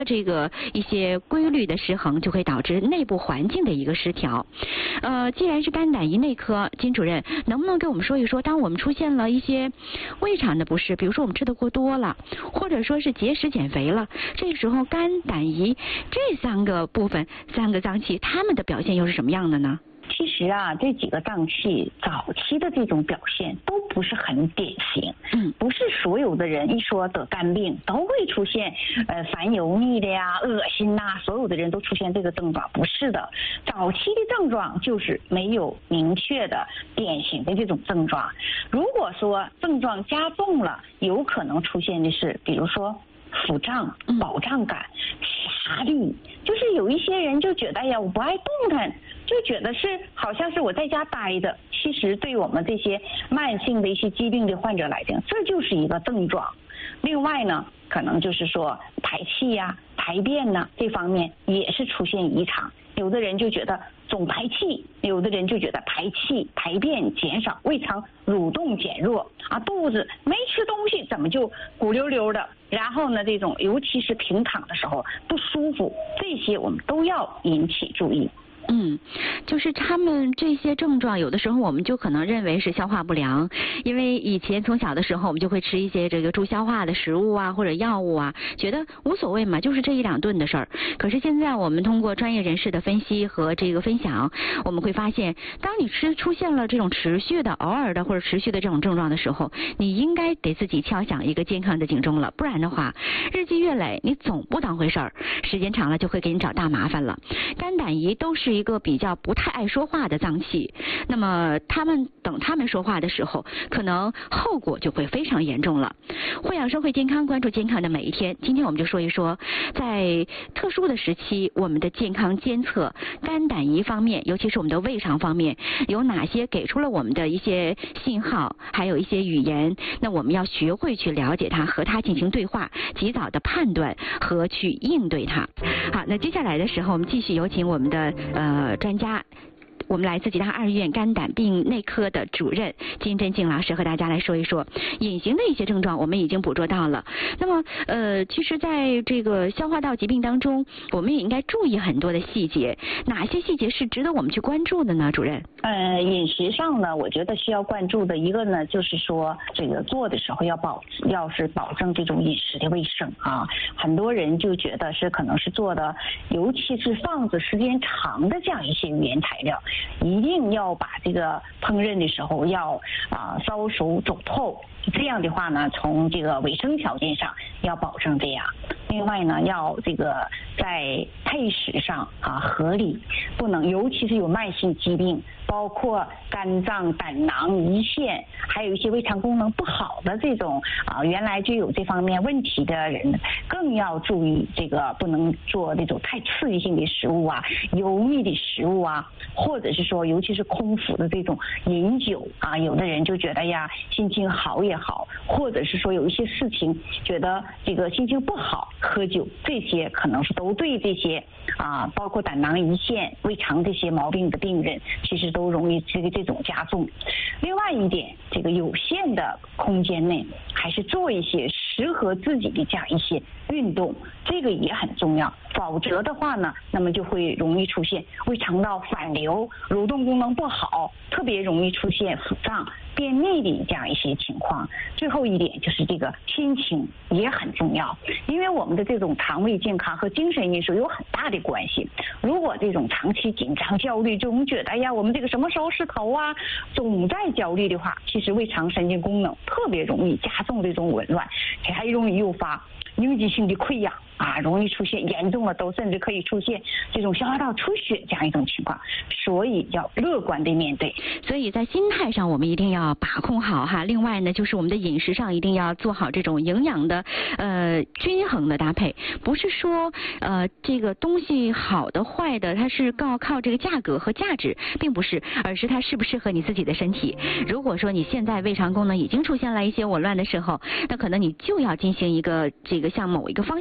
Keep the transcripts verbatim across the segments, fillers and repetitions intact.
这个一些规律的失衡，就会导致内部环境的一个失调。呃，既然是肝胆胰内科，金主任能不能给我们说一说，当我们出现了一些胃肠的不适，比如说我们吃的过多了，或者说是节食减肥了，这个时候肝胆胰这三个部分、三个脏器，它们的表现又是什么样的呢？ 其实啊，这几个脏器早期的这种表现都不是很典型。嗯，不是所有的人一说得肝病都会出现呃烦油腻的呀、恶心呐、所有的人都出现这个症状，不是的。早期的症状就是没有明确的典型的这种症状。如果说症状加重了，有可能出现的是，比如说腹胀、饱胀感、乏力，就是有一些人就觉得哎呀，我不爱动弹，就觉得是好像是我在家待着。其实对我们这些慢性的一些疾病的患者来讲，这就是一个症状。另外呢，可能就是说排气呀、排便呐这方面也是出现异常。有的人就觉得总排气，有的人就觉得排气排便减少，胃肠蠕动减弱啊，肚子没吃东西怎么就鼓溜溜的，然后呢这种尤其是平躺的时候不舒服，这些我们都要引起注意。 嗯，就是他们这些症状，有的时候我们就可能认为是消化不良，因为以前从小的时候我们就会吃一些这个助消化的食物啊或者药物啊，觉得无所谓嘛，就是这一两顿的事儿。可是现在我们通过专业人士的分析和这个分享，我们会发现，当你吃出现了这种持续的、偶尔的或者持续的这种症状的时候，你应该给自己敲响一个健康的警钟了，不然的话，日积月累，你总不当回事儿，时间长了就会给你找大麻烦了。肝胆胰都是一个比较不太爱说话的脏器，那么他们等他们说话的时候，可能后果就会非常严重了。慧养生会健康，关注健康的每一天。今天我们就说一说，在特殊的时期，我们的健康监测肝胆胰方面，尤其是我们的胃肠方面，有哪些给出了我们的一些信号，还有一些语言，那我们要学会去了解它，和它进行对话，及早的判断和去应对它。好，那接下来的时候，我们继续有请我们的呃专家，我们来自吉大二院肝胆病内科的主任金振静老师和大家来说一说隐形的一些症状，我们已经捕捉到了。那么呃，其实在这个消化道疾病当中，我们也应该注意很多的细节，哪些细节是值得我们去关注的呢？主任？ 呃，饮食上呢，我觉得需要关注的一个呢，就是说这个做的时候要保，要是保证这种饮食的卫生啊。很多人就觉得是可能是做的，尤其是放置时间长的这样一些原材料，一定要把这个烹饪的时候要啊、呃、烧熟走透。这样的话呢，从这个卫生条件上要保证这样。另外呢，要这个在配食上啊合理，不能尤其是有慢性疾病，包括肝脏、胆囊、胰腺，还有一些胃肠功能不好的这种啊原来就有这方面问题的人，更要注意这个不能做那种太刺激性的食物啊、油腻的食物啊，或者是说尤其是空腹的这种饮酒啊，有的人就觉得呀心情好也好，或者是说有一些事情觉得这个心情不好喝酒，这些可能是都对这些啊包括胆囊、胰腺、胃肠这些毛病的病人，其实都容易这个这种加重。另外一点，这个有限的空间内，还是做一些适合自己的这样一些运动，这个也很重要。否则的话呢，那么就会容易出现胃肠道反流、蠕动功能不好，特别容易出现腹胀、便秘的这样一些情况。最后一点就是这个心情也很重要，因为我们的这种肠胃健康和精神因素有很大的关系。如果这种长期紧张、焦虑，总觉得哎呀，我们这个什么时候是头啊，总在焦虑的话，其实胃肠神经功能特别容易加重这种紊乱，还容易诱发应激性的溃疡啊，容易出现严重了都甚至可以出现这种消化道出血这样一种情况，所以要乐观的面对。 所以在心态上我们一定要把控好哈。另外呢，就是我们的饮食上一定要做好这种营养的呃均衡的搭配，不是说呃这个东西好的坏的它是靠靠这个价格和价值，并不是，而是它适不适合你自己的身体。如果说你现在胃肠功能已经出现了一些紊乱的时候，那可能你就要进行一个这个向某一个方向的倾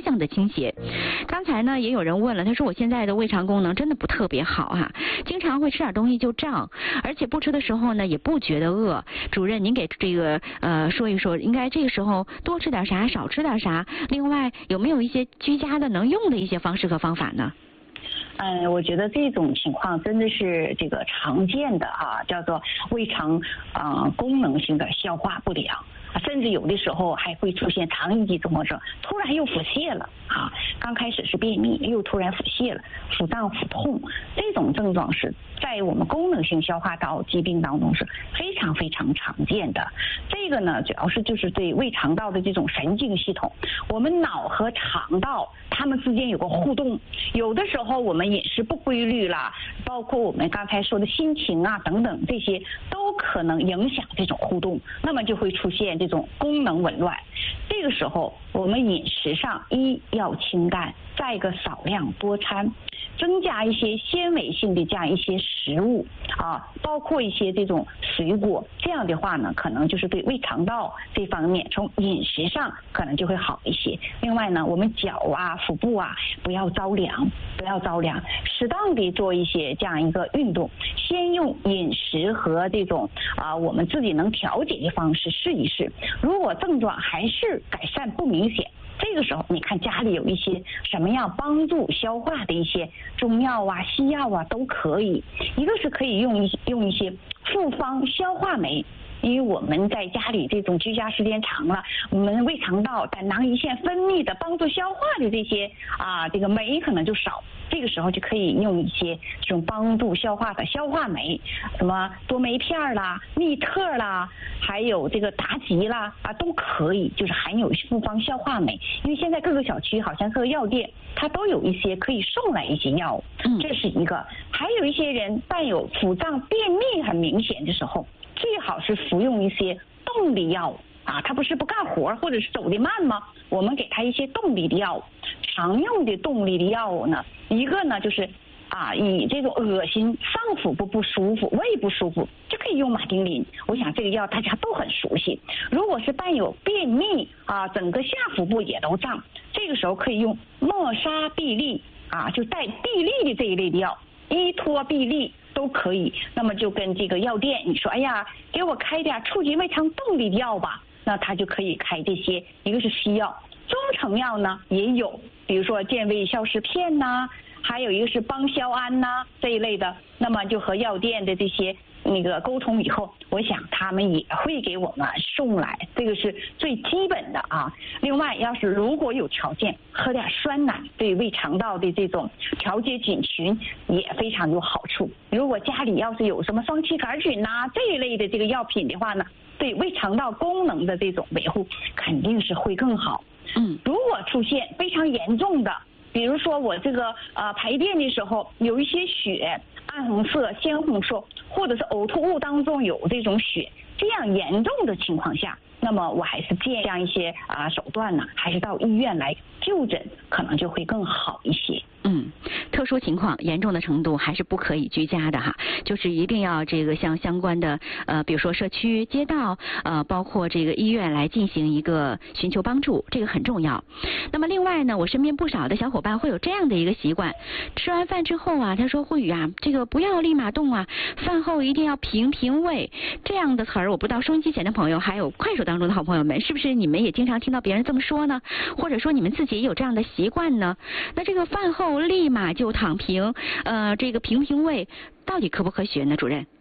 血。刚才呢也有人问了，他说我现在的胃肠功能真的不特别好啊，经常会吃点东西就胀，而且不吃的时候呢也不觉得饿。主任，您给这个呃说一说，应该这个时候多吃点啥，少吃点啥？另外有没有一些居家的能用的一些方式和方法呢？ 嗯，我觉得这种情况真的是这个常见的啊，叫做胃肠啊、呃、功能性的消化不良。甚至有的时候还会出现肠易激综合症，突然又腹泻了啊！刚开始是便秘，又突然腹泻了，腹胀腹痛，这种症状是在我们功能性消化道疾病当中是非常非常常见的。这个呢，主要是就是对胃肠道的这种神经系统，我们脑和肠道它们之间有个互动，有的时候我们饮食不规律啦，包括我们刚才说的心情啊等等，这些都可能影响这种互动，那么就会出现这种功能紊乱。这个时候我们饮食上一要清淡，再一个少量多餐，增加一些纤维性的这样一些食物啊，包括一些这种水果，这样的话呢，可能就是对胃肠道这方面从饮食上可能就会好一些。另外呢，我们脚啊腹部啊不要着凉，不要着凉，适当的做一些这样一个运动，先用饮食和这种啊我们自己能调节的方式试一试，如果症状还是改善不明显，这个时候你看家里有一些什么样帮助消化的一些中药啊西药啊都可以。一个是可以用一用一些复方消化酶，因为我们在家里这种居家时间长了，我们胃肠道胆囊胰腺分泌的帮助消化的这些啊这个酶可能就少，这个时候就可以用一些这种帮助消化的消化酶，什么多酶片啦、密特啦，还有这个达吉啦啊都可以，就是含有复方消化酶。因为现在各个小区好像各个药店它都有一些可以送来一些药物，这是一个。还有一些人伴有腹胀便秘很明显的时候，最好是服用一些动力药物啊，他不是不干活或者是走得慢吗？我们给他一些动力的药物。常用的动力的药物呢，一个呢就是啊，以这种恶心、上腹部不舒服、胃不舒服，就可以用马丁啉。我想这个药大家都很熟悉。如果是伴有便秘啊，整个下腹部也都胀，这个时候可以用莫沙必利啊，就带必利的这一类的药，依托必利都可以。那么就跟这个药店你说，哎呀，给我开点促进胃肠动力的药吧，那他就可以开这些。一个是西药，中成药呢也有，比如说健胃消食片呐、啊。还有一个是邦硝胺呐、啊、这一类的，那么就和药店的这些那个沟通以后，我想他们也会给我们送来，这个是最基本的啊。另外，要是如果有条件，喝点酸奶，对胃肠道的这种调节菌群也非常有好处。如果家里要是有什么双歧杆菌呐、啊、这一类的这个药品的话呢，对胃肠道功能的这种维护肯定是会更好。 嗯， 如果出现非常严重的，比如说我这个呃排便的时候有一些血，暗红色、鲜红色，或者是呕吐物当中有这种血，这样严重的情况下，那么我还是建议这样一些啊、呃、手段呢，还是到医院来就诊，可能就会更好一些。 嗯，特殊情况严重的程度还是不可以居家的哈，就是一定要这个向相关的呃，比如说社区、街道呃，包括这个医院来进行一个寻求帮助，这个很重要。那么另外呢，我身边不少的小伙伴会有这样的一个习惯，吃完饭之后啊，他说慧宇啊，这个不要立马动啊，饭后一定要平平胃，这样的词儿，我不知道收音机前的朋友还有快手当中的好朋友们，是不是你们也经常听到别人这么说呢？或者说你们自己也有这样的习惯呢？那这个饭后立马就躺平，呃，这个平平胃到底科不科学呢，主任？